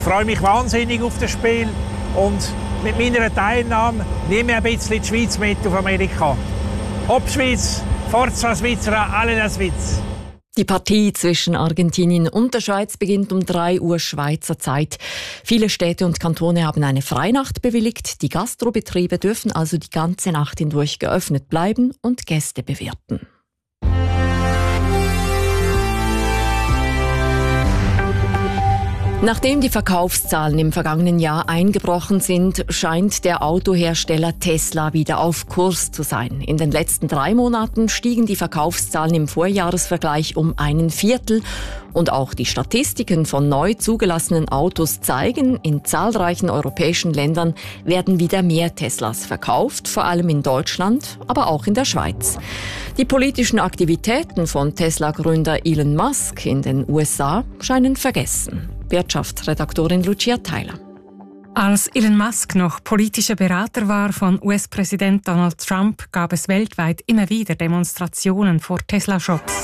Ich freue mich wahnsinnig auf das Spiel und mit meiner Teilnahme nehme ich ein bisschen die Schweiz mit auf Amerika. Ob Schweiz, Forza Svizzera, alle der Schweiz. Die Partie zwischen Argentinien und der Schweiz beginnt um 3 Uhr Schweizer Zeit. Viele Städte und Kantone haben eine Freinacht bewilligt. Die Gastrobetriebe dürfen also die ganze Nacht hindurch geöffnet bleiben und Gäste bewirten. Nachdem die Verkaufszahlen im vergangenen Jahr eingebrochen sind, scheint der Autohersteller Tesla wieder auf Kurs zu sein. In den letzten 3 Monaten stiegen die Verkaufszahlen im Vorjahresvergleich um 1/4. Und auch die Statistiken von neu zugelassenen Autos zeigen, in zahlreichen europäischen Ländern werden wieder mehr Teslas verkauft, vor allem in Deutschland, aber auch in der Schweiz. Die politischen Aktivitäten von Tesla-Gründer Elon Musk in den USA scheinen vergessen. Wirtschaftsredaktorin Lucia Theiler. Als Elon Musk noch politischer Berater war von US-Präsident Donald Trump, gab es weltweit immer wieder Demonstrationen vor Tesla-Shops.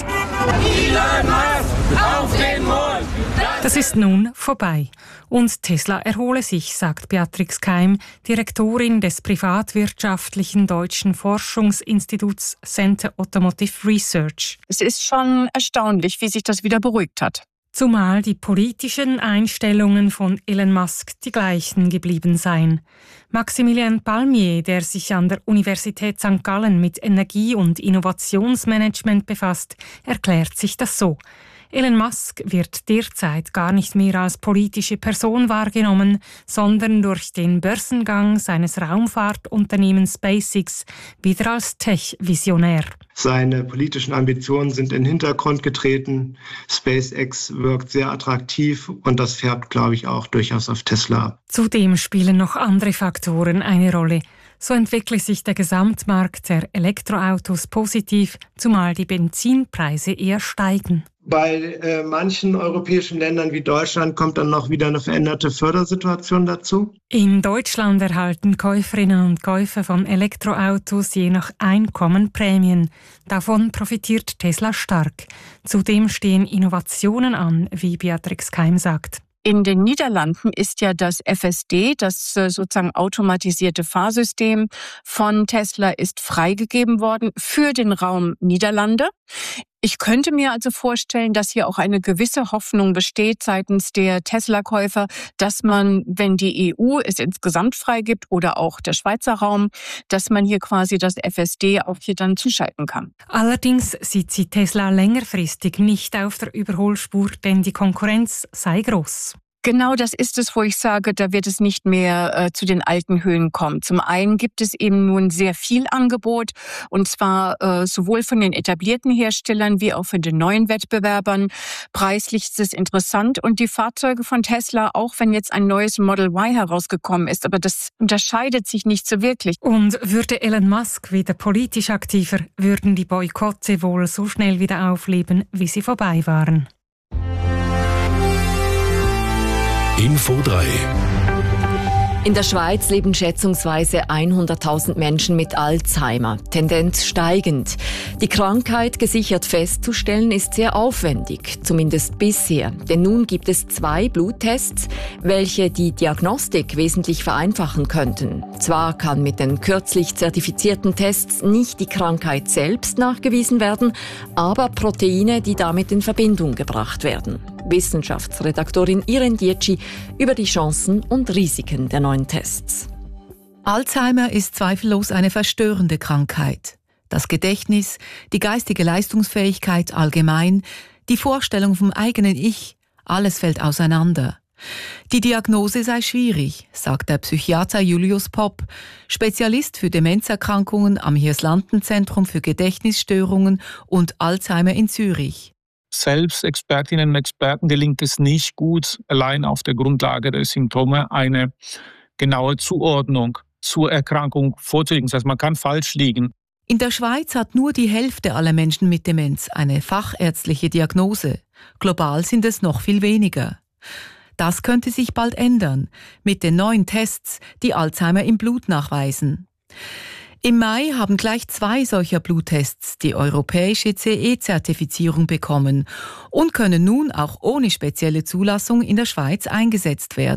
Elon Musk, auf den Mond! Das ist nun vorbei. Und Tesla erhole sich, sagt Beatrix Keim, Direktorin des privatwirtschaftlichen deutschen Forschungsinstituts Center Automotive Research. Es ist schon erstaunlich, wie sich das wieder beruhigt hat. Zumal die politischen Einstellungen von Elon Musk die gleichen geblieben seien. Maximilian Palmier, der sich an der Universität St. Gallen mit Energie- und Innovationsmanagement befasst, erklärt sich das so. Elon Musk wird derzeit gar nicht mehr als politische Person wahrgenommen, sondern durch den Börsengang seines Raumfahrtunternehmens SpaceX wieder als Tech-Visionär. Seine politischen Ambitionen sind in den Hintergrund getreten. SpaceX wirkt sehr attraktiv und das färbt, glaube ich, auch durchaus auf Tesla ab. Zudem spielen noch andere Faktoren eine Rolle. So entwickelt sich der Gesamtmarkt der Elektroautos positiv, zumal die Benzinpreise eher steigen. Bei manchen europäischen Ländern wie Deutschland kommt dann noch wieder eine veränderte Fördersituation dazu. In Deutschland erhalten Käuferinnen und Käufer von Elektroautos je nach Einkommen Prämien. Davon profitiert Tesla stark. Zudem stehen Innovationen an, wie Beatrix Keim sagt. In den Niederlanden ist ja das FSD, das sozusagen automatisierte Fahrsystem von Tesla, ist freigegeben worden für den Raum Niederlande. Ich könnte mir also vorstellen, dass hier auch eine gewisse Hoffnung besteht seitens der Tesla-Käufer, dass man, wenn die EU es insgesamt freigibt oder auch der Schweizer Raum, dass man hier quasi das FSD auch hier dann zuschalten kann. Allerdings sieht sie Tesla längerfristig nicht auf der Überholspur, denn die Konkurrenz sei groß. Genau das ist es, wo ich sage, da wird es nicht mehr zu den alten Höhen kommen. Zum einen gibt es eben nun sehr viel Angebot, und zwar sowohl von den etablierten Herstellern wie auch von den neuen Wettbewerbern. Preislich ist es interessant und die Fahrzeuge von Tesla, auch wenn jetzt ein neues Model Y herausgekommen ist, aber das unterscheidet sich nicht so wirklich. Und würde Elon Musk wieder politisch aktiver, würden die Boykotte wohl so schnell wieder aufleben, wie sie vorbei waren. Info 3. In der Schweiz leben schätzungsweise 100.000 Menschen mit Alzheimer, Tendenz steigend. Die Krankheit gesichert festzustellen ist sehr aufwendig, zumindest bisher. Denn nun gibt es 2 Bluttests, welche die Diagnostik wesentlich vereinfachen könnten. Zwar kann mit den kürzlich zertifizierten Tests nicht die Krankheit selbst nachgewiesen werden, aber Proteine, die damit in Verbindung gebracht werden. Wissenschaftsredaktorin Irene Dietschi über die Chancen und Risiken der neuen Tests. Alzheimer ist zweifellos eine verstörende Krankheit. Das Gedächtnis, die geistige Leistungsfähigkeit allgemein, die Vorstellung vom eigenen Ich, alles fällt auseinander. Die Diagnose sei schwierig, sagt der Psychiater Julius Popp, Spezialist für Demenzerkrankungen am Hirslanden-Zentrum für Gedächtnisstörungen und Alzheimer in Zürich. Selbst Expertinnen und Experten gelingt es nicht gut, allein auf der Grundlage der Symptome eine genaue Zuordnung zur Erkrankung vorzulegen. Das heißt, man kann falsch liegen. In der Schweiz hat nur die Hälfte aller Menschen mit Demenz eine fachärztliche Diagnose. Global sind es noch viel weniger. Das könnte sich bald ändern, mit den neuen Tests, die Alzheimer im Blut nachweisen. Im Mai haben gleich 2 solcher Bluttests die europäische CE-Zertifizierung bekommen und können nun auch ohne spezielle Zulassung in der Schweiz eingesetzt werden.